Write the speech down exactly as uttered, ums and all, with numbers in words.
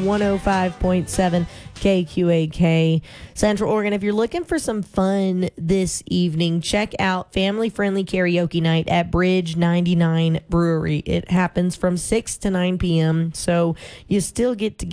one oh five point seven K Q A K. Central Oregon, if you're looking for some fun this evening, check out family-friendly karaoke night at Bridge ninety-nine Brewery. It happens from six to nine p.m., so you still get to